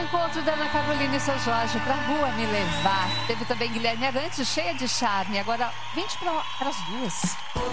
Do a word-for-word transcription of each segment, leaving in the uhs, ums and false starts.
encontro da Ana Carolina e seu Jorge pra Rua Me Levar. Teve também Guilherme Arantes, cheia de charme. Agora, vinte para as duas.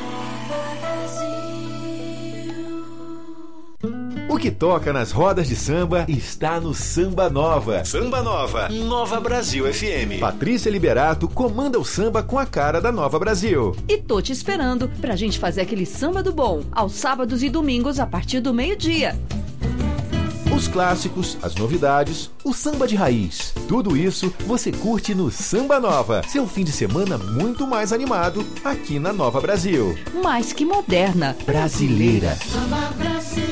O que toca nas rodas de samba está no Samba Nova. Samba Nova, Nova Brasil F M. Patrícia Liberato comanda o samba com a cara da Nova Brasil. E tô te esperando pra gente fazer aquele samba do bom, aos sábados e domingos a partir do meio-dia. Os clássicos, as novidades, o samba de raiz. Tudo isso você curte no Samba Nova. Seu fim de semana muito mais animado aqui na Nova Brasil. Mais que moderna. Brasileira. Samba Brasil.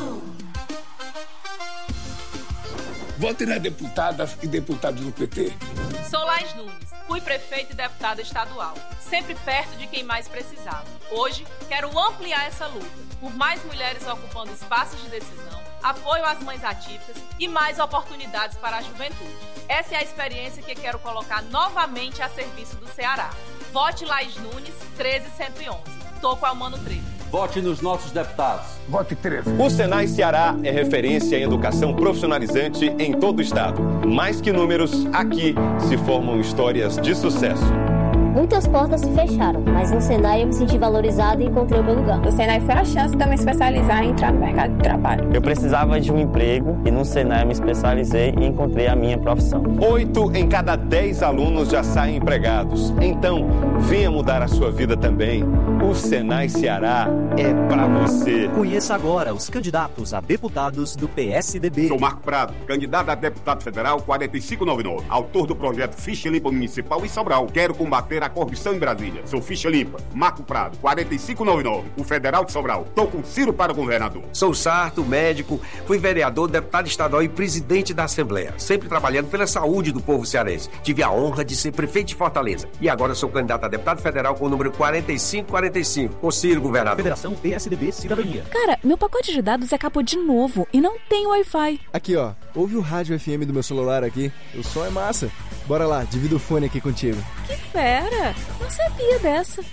Vote nas deputadas e deputados do P T. Sou Laís Nunes, fui prefeita e deputada estadual, sempre perto de quem mais precisava. Hoje, quero ampliar essa luta, por mais mulheres ocupando espaços de decisão, apoio às mães atípicas e mais oportunidades para a juventude. Essa é a experiência que quero colocar novamente a serviço do Ceará. Vote Laís Nunes, treze cento e onze. Tô com a Mano treze. Vote nos nossos deputados. Vote treze. O Senai Ceará é referência em educação profissionalizante em todo o estado. Mais que números, aqui se formam histórias de sucesso. Muitas portas se fecharam, mas no Senai eu me senti valorizada e encontrei o meu lugar. O Senai foi a chance de eu me especializar e entrar no mercado de trabalho. Eu precisava de um emprego e no Senai eu me especializei e encontrei a minha profissão. Oito em cada dez alunos já saem empregados. Então, venha mudar a sua vida também. O Senai Ceará é pra você. Conheça agora os candidatos a deputados do P S D B. Sou Marco Prado, candidato a deputado federal quatro cinco nove nove, autor do projeto Ficha Limpa Municipal em Sobral. Quero combater a corrupção em Brasília. Sou Ficha Limpa, Marco Prado, quatro cinco nove nove, o Federal de Sobral. Tô com Ciro para governador. Sou Sarto, médico, fui vereador, deputado estadual e presidente da Assembleia, sempre trabalhando pela saúde do povo cearense. Tive a honra de ser prefeito de Fortaleza e agora sou candidato a deputado federal com o número quatro cinco quatro cinco. Com Ciro, governador. Federação P S D B Cidadania. Cara, meu pacote de dados acabou de novo e não tem Wi-Fi. Aqui, ó. Ouve o rádio F M do meu celular aqui. O som é massa. Bora lá, divido o fone aqui contigo. Que fera! Não sabia dessa.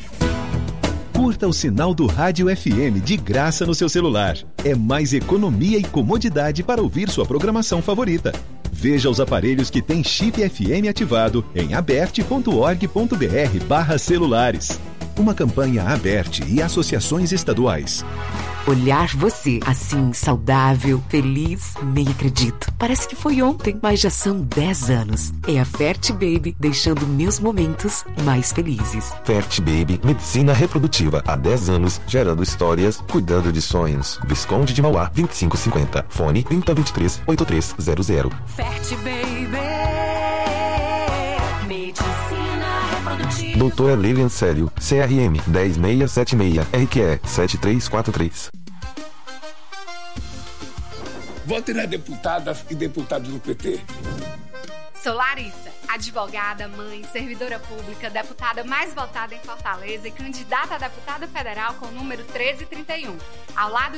Curta o sinal do Rádio F M de graça no seu celular. É mais economia e comodidade para ouvir sua programação favorita. Veja os aparelhos que têm chip F M ativado em aberte ponto org ponto br barra celulares. Uma campanha Aberte e associações estaduais. Olhar você assim, saudável, feliz, nem acredito. Parece que foi ontem, mas já são dez anos. É a Fert Baby deixando meus momentos mais felizes. Fert Baby, medicina reprodutiva há dez anos, gerando histórias, cuidando de sonhos. Visconde de Mauá, vinte e cinco cinquenta. Fone trinta vinte e três, oitenta e três zero zero. Fert Baby, medicina reprodutiva. Doutora Lilian Célio, C R M dez mil seiscentos e setenta e seis, R Q E sete três quatro três. Vote nas deputadas e deputados do P T. Sou Larissa, advogada, mãe, servidora pública, deputada mais votada em Fortaleza e candidata a deputada federal com o número treze trinta e um. Ao lado